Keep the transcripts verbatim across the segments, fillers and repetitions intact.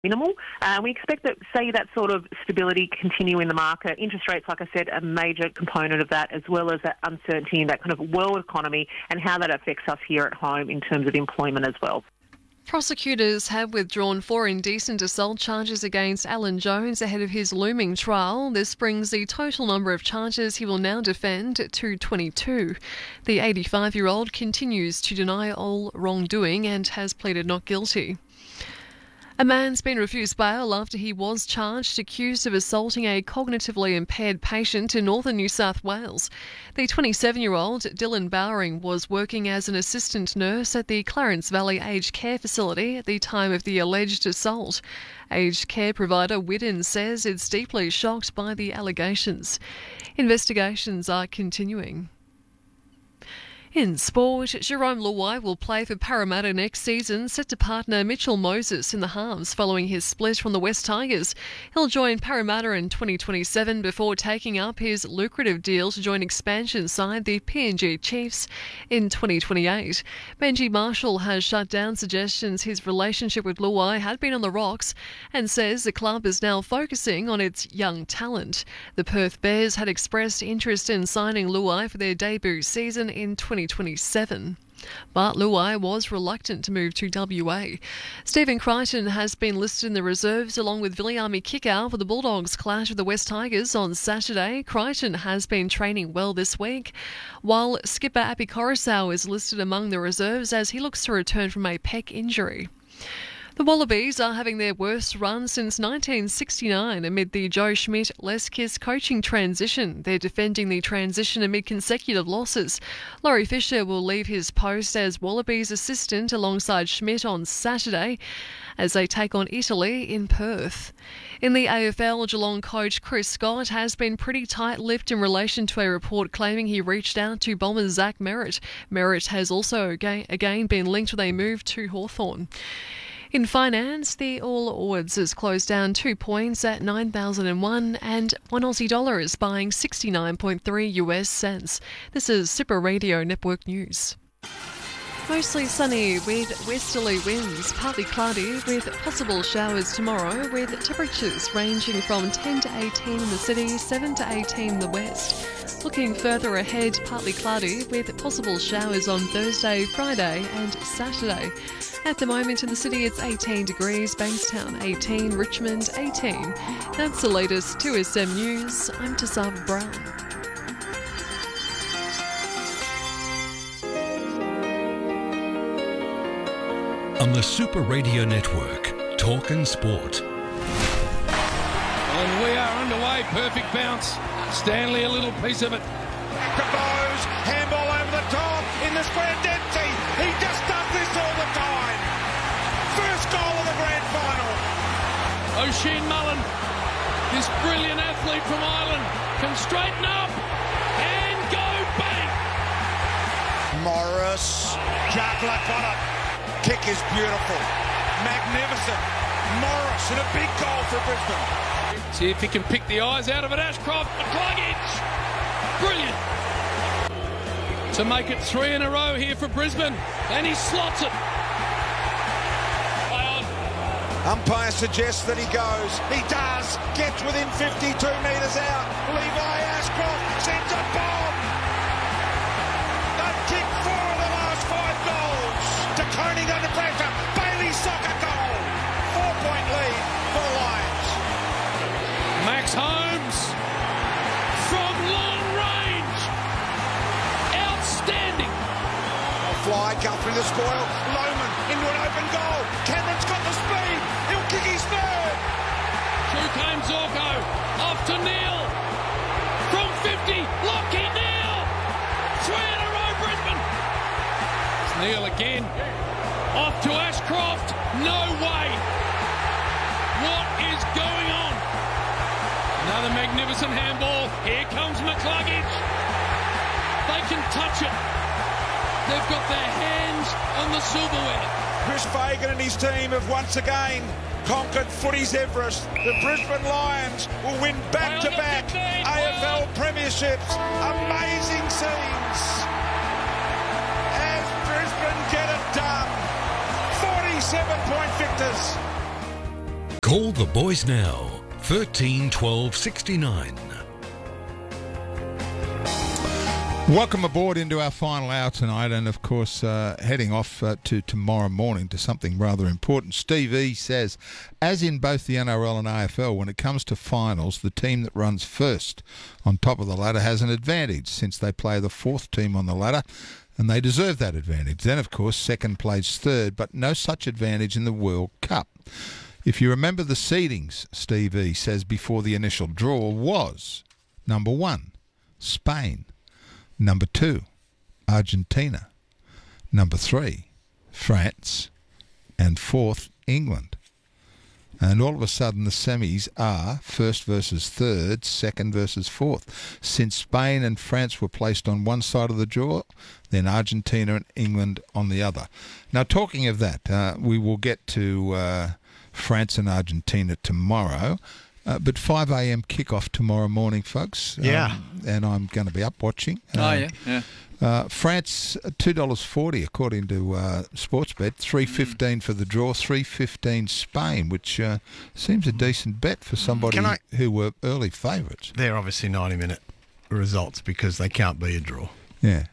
minimal. Uh, we expect that, say, that sort of stability continue in the market. Interest rates, like I said, a major component of that, as well as that uncertainty in that kind of world economy and how that affects us here at home in terms of employment as well. Prosecutors have withdrawn four indecent assault charges against Alan Jones ahead of his looming trial. This brings the total number of charges he will now defend to twenty-two. The eighty-five-year-old continues to deny all wrongdoing and has pleaded not guilty. A man's been refused bail after he was charged accused of assaulting a cognitively impaired patient in northern New South Wales. The twenty-seven-year-old Dylan Bowering was working as an assistant nurse at the Clarence Valley Aged Care Facility at the time of the alleged assault. Aged care provider Whiddon says it's deeply shocked by the allegations. Investigations are continuing. In sport, Jerome Luai will play for Parramatta next season, set to partner Mitchell Moses in the halves following his split from the West Tigers. He'll join Parramatta in twenty twenty-seven before taking up his lucrative deal to join expansion side the P N G Chiefs in twenty twenty-eight. Benji Marshall has shut down suggestions his relationship with Luai had been on the rocks and says the club is now focusing on its young talent. The Perth Bears had expressed interest in signing Luai for their debut season in twenty twenty-seven. But Luai was reluctant to move to W A. Stephen Crichton has been listed in the reserves along with Viliami Kikau for the Bulldogs clash with the West Tigers on Saturday. Crichton has been training well this week, while skipper Api Coruscant is listed among the reserves as he looks to return from a pec injury. The Wallabies are having their worst run since nineteen sixty-nine amid the Joe Schmidt-Les Kiss coaching transition. They're defending the transition amid consecutive losses. Laurie Fisher will leave his post as Wallabies assistant alongside Schmidt on Saturday as they take on Italy in Perth. In the A F L, Geelong coach Chris Scott has been pretty tight-lipped in relation to a report claiming he reached out to Bombers Zach Merritt. Merritt has also again, again been linked with a move to Hawthorn. In finance, the All Ords has closed down two points at nine thousand one and one Aussie dollar is buying sixty-nine point three U S cents. This is Super Radio Network News. Mostly sunny with westerly winds, partly cloudy with possible showers tomorrow with temperatures ranging from ten to eighteen in the city, seven to eighteen in the west. Looking further ahead, partly cloudy with possible showers on Thursday, Friday and Saturday. At the moment in the city it's eighteen degrees, Bankstown eighteen, Richmond eighteen. That's the latest two S M News. I'm Tassava Brown. On the Super Radio Network, Talkin' Sport. And we are underway. Perfect bounce. Stanley a little piece of it. Cabos, handball over the top in the square. Dempsey, he just does this all the time. First goal of the grand final. O'Sheen Mullen, this brilliant athlete from Ireland, can straighten up and go bang. Morris, Jack Lacona. Kick is beautiful. Magnificent. Morris and a big goal for Brisbane. See if he can pick the eyes out of it. Ashcroft, McCluggage. Brilliant. To make it three in a row here for Brisbane. And he slots it. Umpire suggests that he goes. He does. Gets within fifty-two metres out. Levi Ashcroft sends a bomb. They've kicked four of the last five goals. De Koning under pressure. Bailey soccer goal. Four-point lead for the Lions. Max Holmes from long range. Outstanding. A fly, Guthrie the spoil. Lohman into an open goal. Cameron's got the speed. He'll kick his third. Through came Zorko. Off to Neil. From fifty. Lockie Neil. Three in a row, Brisbane. It's Neil again. Off to Ashcroft. No way. What is going on? Another magnificent handball. Here comes McCluggage. They can touch it. They've got their hands on the silverware. Chris Fagan and his team have once again conquered footy's Everest. The Brisbane Lions will win back-to-back A F L premierships. Amazing scenes as Brisbane get it done. forty-seven point victors. Call the boys now. thirteen twelve sixty-nine. Welcome aboard into our final hour tonight, and of course uh, heading off uh, to tomorrow morning to something rather important. Steve E says, as in both the N R L and A F L, when it comes to finals, the team that runs first on top of the ladder has an advantage since they play the fourth team on the ladder, and they deserve that advantage. Then, of course, second plays third, but no such advantage in the World Cup. If you remember the seedings, Steve E says, before the initial draw was number one, Spain. Number two, Argentina. Number three, France. And fourth, England. And all of a sudden the semis are first versus third, second versus fourth. Since Spain and France were placed on one side of the draw, then Argentina and England on the other. Now, talking of that, uh, we will get to uh, France and Argentina tomorrow. Uh, but five a.m. kickoff tomorrow morning, folks. Yeah. Um, and I'm going to be up watching. Oh, Uh, yeah, yeah. Uh, France, two dollars forty according to uh, Sportsbet. three fifteen for the draw, three fifteen Spain, which uh, seems a decent bet for somebody Can I- who were early favourites. They're obviously ninety-minute results because they can't be a draw. Yeah.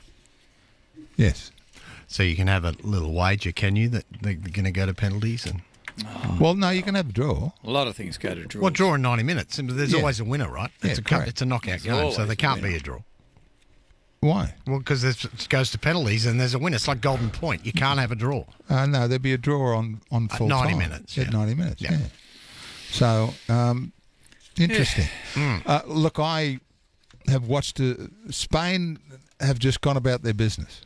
Yes. So you can have a little wager, can you, that they're going to go to penalties? And Well, no, you can have a draw. A lot of things go to draw. Well, draw in ninety minutes. and There's Yeah. always a winner, right? Yeah, It's, a, cu- correct. it's a knockout There's game, so always there a can't be winner. a draw. Why? Well, because it goes to penalties and there's a winner. It's like Golden Point. You can't have a draw. Uh, no, there'd be a draw on, on At full ninety time. minutes, At yeah. ninety minutes, yeah. Yeah. So, um, interesting. Mm. Uh, look, I have watched uh, Spain have just gone about their business.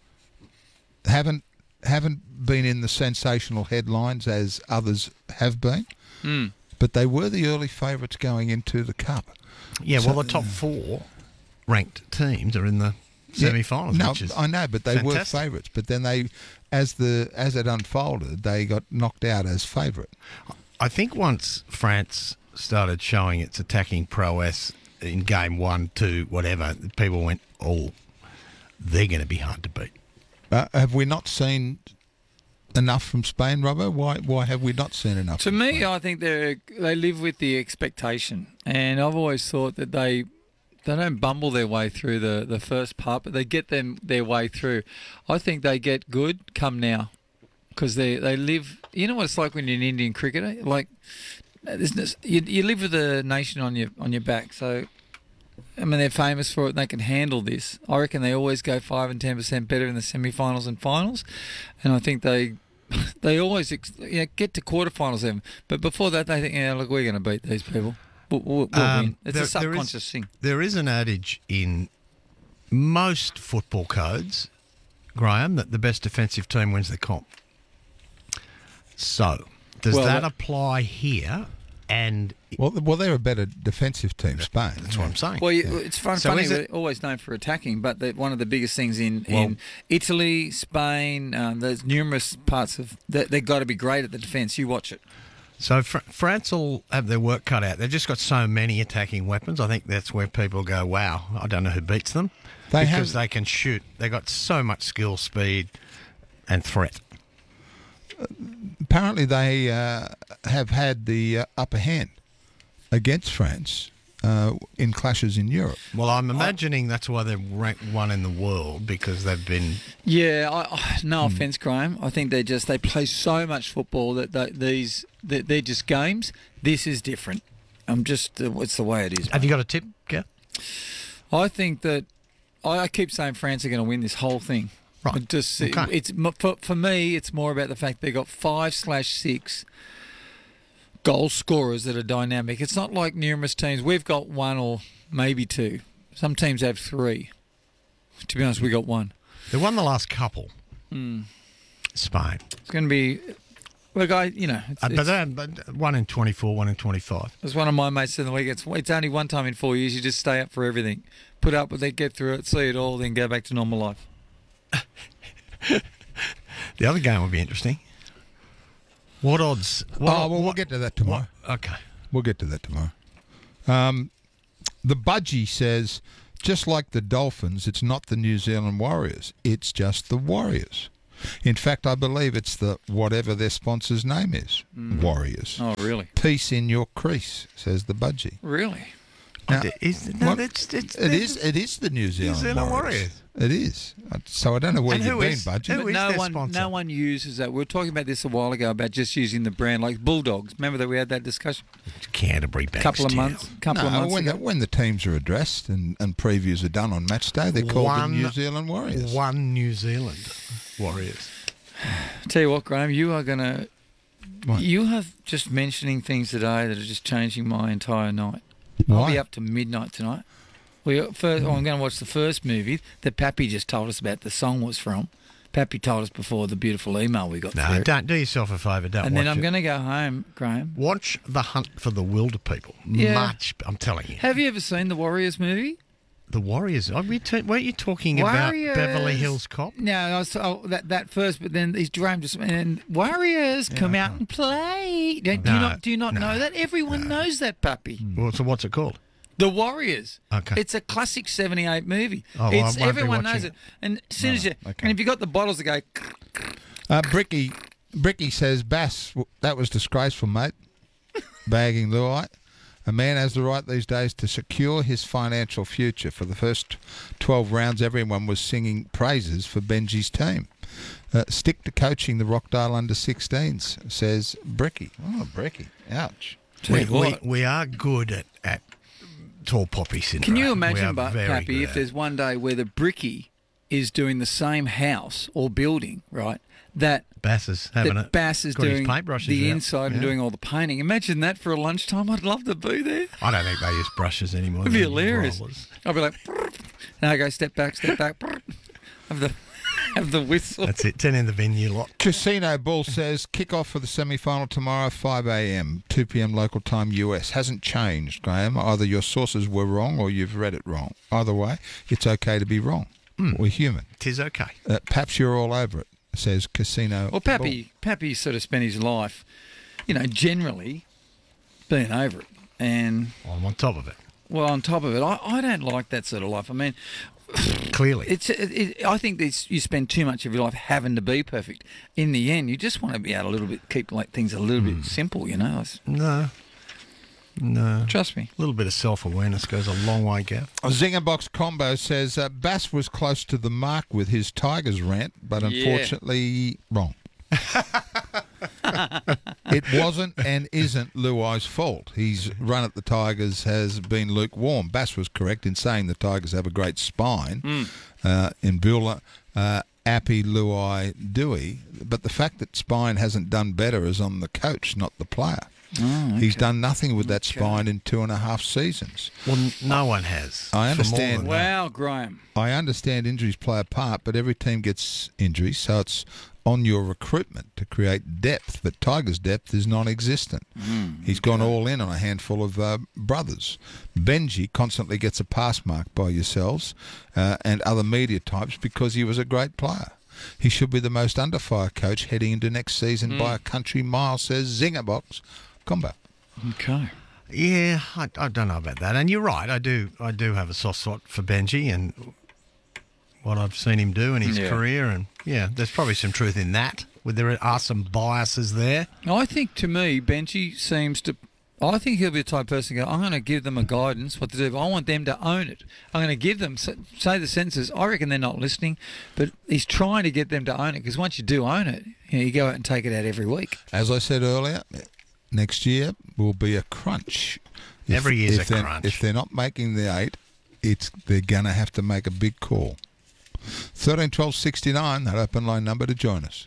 Haven't haven't been in the sensational headlines as others have been, Mm. but they were the early favourites going into the Cup. Yeah, So- well, the top four ranked teams are in the Yeah, semi-finals, No, which is I know, but they fantastic. were favourites. But then they, as the as it unfolded, they got knocked out as favourite. I think once France started showing its attacking prowess in game one, two, whatever, people went, oh, they're going to be hard to beat. Uh, have we not seen enough from Spain, Robbo? Why why have we not seen enough? To from me, Spain? I think they they live with the expectation, and I've always thought that they they don't bumble their way through the, the first part, but they get them their way through. I think they get good come now, because they they live. You know what it's like when you're an Indian cricketer, like there's this, you you live with a nation on your on your back, so. I mean, they're famous for it. They can handle this. I reckon they always go five and ten percent better in the semi-finals and finals, and I think they they always ex- you know, get to quarterfinals even. But before that, they think, yeah, look, we're going to beat these people. We'll, we'll, we'll Um, win. It's there- a there is- subconscious thing. There is an adage in most football codes, Graham, that the best defensive team wins the comp. So, does Well, that that- apply here? And well, well, they're a better defensive team, Spain. that's what I'm saying. Well, you, it's fun, So funny. is We're it- always known for attacking, but the, one of the biggest things in, Well- in Italy, Spain, um, there's numerous parts of they, they've got to be great at the defence. You watch it. So Fr- France will have their work cut out. They've just got so many attacking weapons. I think that's where people go, wow, I don't know who beats them. They because have- they can shoot. They've got so much skill, speed, and threat. Apparently, they uh, have had the uh, upper hand against France uh, in clashes in Europe. Well, I'm imagining that's why they're ranked one in the world, because they've been... Yeah, I, I, no Hmm. offence, Graham. I think they just they play so much football that they, these they, they're just games. This is different. I'm just uh, it's the way it is. Have you got a tip, Gav? I think that I, I keep saying France are going to win this whole thing. Right. It just Okay. it's mo- for, for me. It's more about the fact they got five slash six goal scorers that are dynamic. It's not like numerous teams. We've got one or maybe two. Some teams have three. To be honest, we got one. They won the last couple. Hmm. Spain. It's going to be. Look, I you know, it's, Uh, but, it's, they- but one in twenty-four, one in twenty-five. as one of my mates said in the week, it's, it's only one time in four years. You just stay up for everything, put up with it, get through it, see it all, then go back to normal life. The other game will be interesting. What odds? Oh, well, we'll get to that tomorrow. What, okay. We'll get to that tomorrow. Um, the Budgie says, just like the Dolphins, it's not the New Zealand Warriors. It's just the Warriors. In fact, I believe it's the whatever their sponsor's name is, Mm. Warriors. Oh, really? Peace in your crease, says the budgie. Really? Now, Is, no, what- that's, it's, it is. It is the New Zealand, Zealand Warriors. Warriors. It is. So I don't know where And you've who been, is- budgie. who But is no their one, sponsor? no one uses that. We were talking about this a while ago about just using the brand like Bulldogs. Remember that we had that discussion Canterbury a couple of Bankstown. months, couple of No, months when ago. the, when the teams are addressed and, and previews are done on match day, they're called One- the New Zealand Warriors. One New Zealand Warriors. Tell you what, Graham, you are going to. What? You have just mentioning things today that are just changing my entire night. I'll Why? be up to midnight tonight. We first, oh, I'm going to watch the first movie that Pappy just told us about. The song was from. Pappy told us before the beautiful email we got No, through. don't do yourself a favour. Don't and watch then I'm it. going to go home, Graham. Watch The Hunt for the Wilder People. Yeah. Much, I'm telling you. Have you ever seen the Warriors movie? The Warriors. Are we t- weren't you talking about Warriors. Beverly Hills Cop? No, I was, oh, that that first, but then these Graham just and Warriors come out and play. Do, do you No, not do you not no, know that? Everyone knows that, Pappy. Well, so what's it called? The Warriors. Okay. It's a classic seventy-eight movie. Oh, well, I it's won't be everyone knows watching it. And as soon as you okay. and if you got the bottles that go Uh, Bricky, Bricky says, Bass, w- that was disgraceful, mate. Bagging Luai. A man has the right these days to secure his financial future. For the first twelve rounds, everyone was singing praises for Benji's team. Uh, stick to coaching the Rockdale under sixteens, says Bricky. Oh, Bricky. Ouch. We, Tell you we, what. we are good at, at tall poppy syndrome. Can you We imagine, are but very Pappy, good if at there's it. one day where the Bricky is doing the same house or building, right? That Bass is having that it. Bass is Got his doing paintbrushes the out. inside and Yeah. doing all the painting. Imagine that for a lunchtime. I'd love to be there. I don't think they use brushes anymore. It'd be They use hilarious. rollers. I'll be like, now I go step back, step back, have the have the whistle. That's it. Ten in the venue lot. Casino Bull says kick-off for the semi-final tomorrow, five a.m., two p.m. local time U S. Hasn't changed, Graham. Either your sources were wrong or you've read it wrong. Either way, it's okay to be wrong. We're human. Tis okay. Uh, perhaps you're all over it, says Casino Well, Pappy, Pappy sort of spent his life, you know, generally being over it. And, I'm on top of it. well, on top of it, I, I don't like that sort of life. I mean, Clearly. it's it, it, I think it's, you spend too much of your life having to be perfect. In the end, you just want to be able to a little bit, keep like things a little bit simple, you know. It's- no. No. Trust me. A little bit of self-awareness goes a long way, Gav. Zinger Box Combo says uh, Bass was close to the mark with his Tigers rant, but Yeah. unfortunately wrong. It wasn't and isn't Luai's fault. His run at the Tigers has been lukewarm. Bass was correct in saying the Tigers have a great spine uh, in Bueller, uh, Appy, Luai, Dewey, but the fact that spine hasn't done better is on the coach, not the player. Oh, He's done nothing with that spine in two and a half seasons. Well, n- no one has. I for more understand. than that. Wow, Graham. I understand injuries play a part, but every team gets injuries, so it's on your recruitment to create depth. But Tiger's depth is non-existent. He's gone all in on a handful of uh, brothers. Benji constantly gets a pass mark by yourselves uh, and other media types because he was a great player. He should be the most under fire coach heading into next season by a country mile, says Zingerbox Combo. Okay. Yeah, I, I don't know about that. And you're right. I do. I do have a soft spot for Benji and what I've seen him do in his Yeah. career. And yeah, there's probably some truth in that. Where there are some biases there. I think to me, Benji seems to. I think he'll be the type of person to go, I'm going to give them a guidance what to do, but I want them to own it. I'm going to give them, say the sentences. I reckon they're not listening, but he's trying to get them to own it because once you do own it, you know, you go out and take it out every week. As I said earlier, next year will be a crunch. If- Every year's if a they're- crunch. If they're not making the eight, it's they're going to have to make a big call. thirteen twelve sixty-nine, that open line number to join us.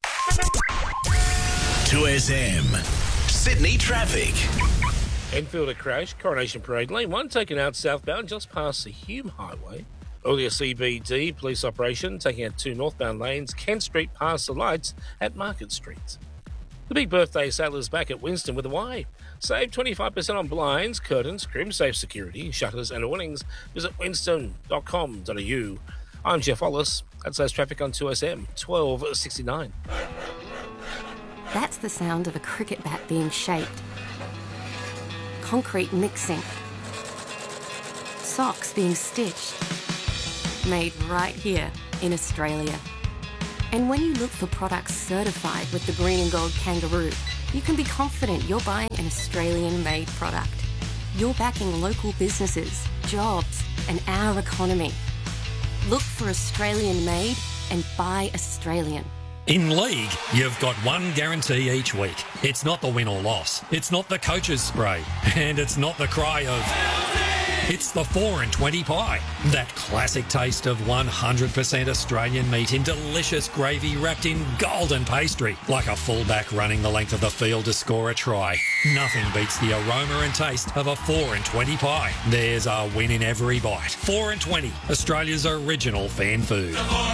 two S M. Sydney traffic. Enfielder crash, Coronation Parade Lane one taken out southbound just past the Hume Highway. Earlier C B D police operation taking out two northbound lanes, Kent Street past the lights at Market Street. The big birthday sale is back at Winston with a Y. Save twenty-five percent on blinds, curtains, crim safe security, shutters and awnings. Visit winston dot com dot a u. I'm Jeff Wallace. That says traffic on two S M, twelve sixty-nine. That's the sound of a cricket bat being shaped. Concrete mixing. Socks being stitched. Made right here in Australia. And when you look for products certified with the Green and Gold Kangaroo, you can be confident you're buying an Australian-made product. You're backing local businesses, jobs, and our economy. Look for Australian-made and buy Australian. In League, you've got one guarantee each week. It's not the win or loss. It's not the coach's spray. And it's not the cry of... It's the four and twenty pie. That classic taste of one hundred percent Australian meat in delicious gravy wrapped in golden pastry. Like a fullback running the length of the field to score a try. Nothing beats the aroma and taste of a four and twenty pie. There's a win in every bite. four and twenty, Australia's original fan food.